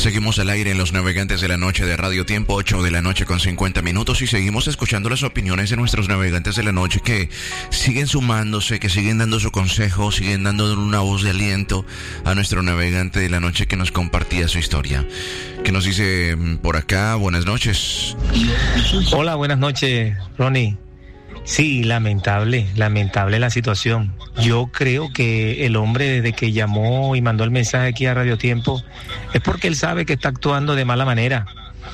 Seguimos al aire en Los Navegantes de la Noche de Radio Tiempo, 8 de la noche con 50 minutos, y seguimos escuchando las opiniones de nuestros navegantes de la noche que siguen sumándose, que siguen dando su consejo, siguen dando una voz de aliento a nuestro navegante de la noche que nos compartía su historia. Que nos dice por acá, buenas noches. Hola, buenas noches, Ronnie. Sí, lamentable la situación. Yo creo que el hombre, desde que llamó y mandó el mensaje aquí a Radio Tiempo, es porque él sabe que está actuando de mala manera.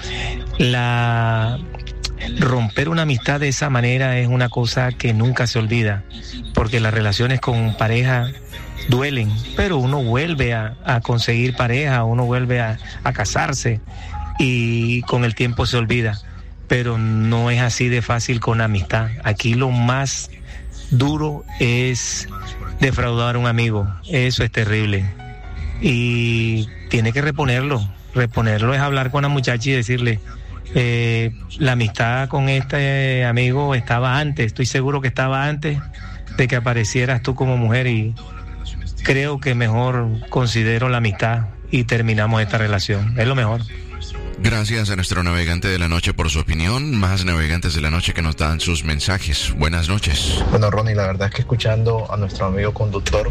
Romper una amistad de esa manera es una cosa que nunca se olvida, porque las relaciones con pareja duelen, pero uno vuelve a conseguir pareja, uno vuelve a casarse y con el tiempo se olvida. Pero no es así de fácil con amistad. Aquí lo más duro es defraudar a un amigo. Eso es terrible. Y tiene que reponerlo. Reponerlo es hablar con la muchacha y decirle, la amistad con este amigo estaba antes, estoy seguro que estaba antes de que aparecieras tú como mujer, y creo que mejor considero la amistad y terminamos esta relación. Es lo mejor. Gracias a nuestro navegante de la noche por su opinión. Más navegantes de la noche que nos dan sus mensajes. Buenas noches. Bueno, Ronnie, la verdad es que escuchando a nuestro amigo conductor,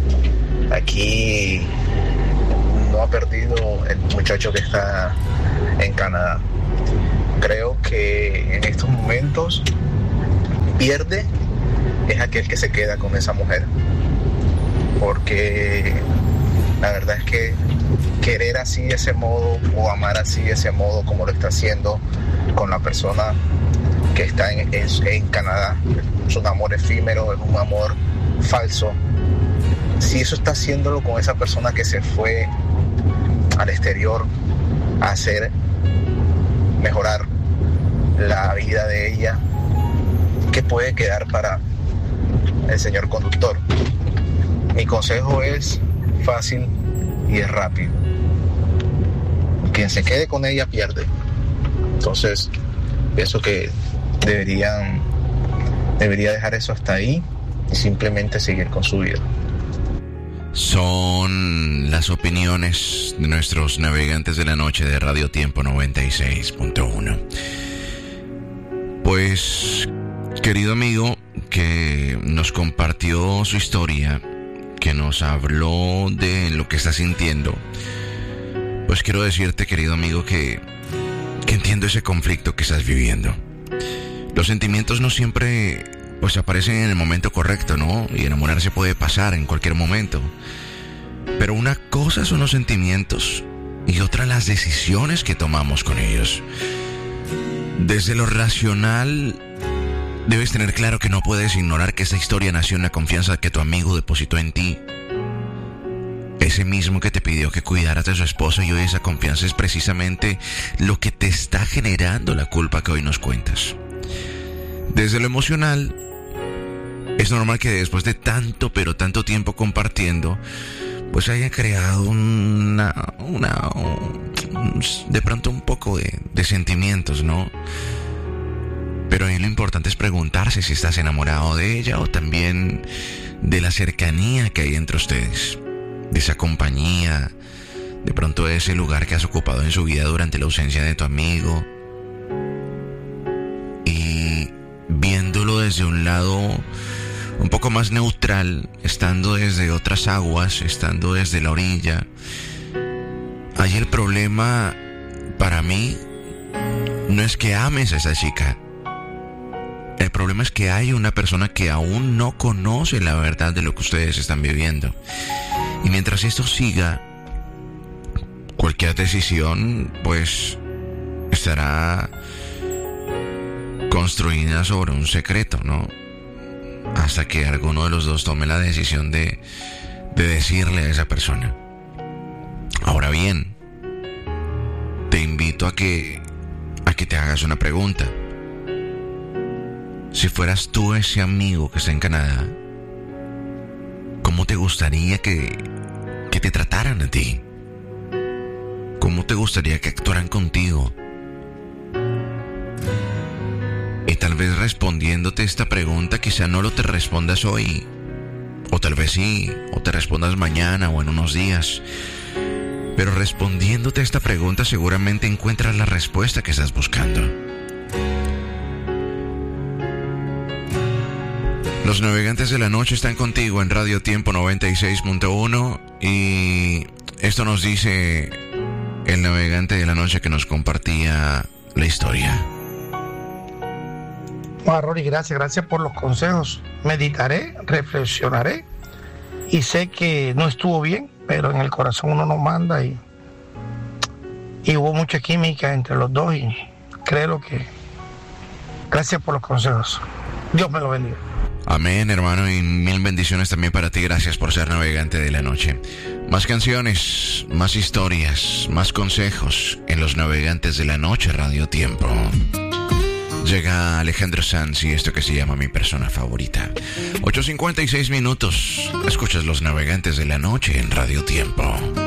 aquí no ha perdido el muchacho que está en Canadá. Creo que en estos momentos pierde es aquel que se queda con esa mujer, porque la verdad es que querer así de ese modo o amar así de ese modo como lo está haciendo con la persona que está en Canadá es un amor efímero, es un amor falso. Si eso está haciéndolo con esa persona que se fue al exterior a hacer mejorar la vida de ella, ¿qué puede quedar para el señor conductor? Mi consejo es fácil y es rápido. Quien se quede con ella pierde. Entonces pienso que debería dejar eso hasta ahí y simplemente seguir con su vida. Son las opiniones de nuestros navegantes de la noche de Radio Tiempo 96.1. Pues, querido amigo que nos compartió su historia, que nos habló de lo que está sintiendo, pues quiero decirte, querido amigo, que entiendo ese conflicto que estás viviendo. Los sentimientos no siempre pues aparecen en el momento correcto, ¿no? Y enamorarse puede pasar en cualquier momento. Pero una cosa son los sentimientos y otra las decisiones que tomamos con ellos. Desde lo racional, debes tener claro que no puedes ignorar que esta historia nació en la confianza que tu amigo depositó en ti. Ese mismo que te pidió que cuidaras de su esposo, y hoy esa confianza es precisamente lo que te está generando la culpa que hoy nos cuentas. Desde lo emocional, es normal que después de tanto, pero tanto tiempo compartiendo, pues haya creado de pronto un poco de sentimientos, ¿no? Pero ahí lo importante es preguntarse si estás enamorado de ella o también de la cercanía que hay entre ustedes, de esa compañía, de pronto de ese lugar que has ocupado en su vida durante la ausencia de tu amigo. Y viéndolo desde un lado un poco más neutral, estando desde otras aguas, estando desde la orilla, ahí el problema para mí no es que ames a esa chica. El problema es que hay una persona que aún no conoce la verdad de lo que ustedes están viviendo. Y mientras esto siga, cualquier decisión pues estará construida sobre un secreto, ¿no? Hasta que alguno de los dos tome la decisión de decirle a esa persona. Ahora bien, te invito a que te hagas una pregunta. Si fueras tú ese amigo que está en Canadá, ¿cómo te gustaría que te trataran a ti? ¿Cómo te gustaría que actuaran contigo? Y tal vez respondiéndote esta pregunta, quizá no lo te respondas hoy, o tal vez sí, o te respondas mañana o en unos días. Pero respondiéndote a esta pregunta seguramente encuentras la respuesta que estás buscando. Los navegantes de la noche están contigo en Radio Tiempo 96.1 y esto nos dice el navegante de la noche que nos compartía la historia. Rory, gracias por los consejos. Meditaré, reflexionaré y sé que no estuvo bien, pero en el corazón uno nos manda y hubo mucha química entre los dos y creo que... Gracias por los consejos. Dios me lo bendiga. Amén, hermano, y mil bendiciones también para ti. Gracias por ser navegante de la noche. Más canciones, más historias, más consejos en Los Navegantes de la Noche, Radio Tiempo. Llega Alejandro Sanz y esto que se llama Mi Persona Favorita. 8:56 minutos. Escuchas Los Navegantes de la Noche en Radio Tiempo.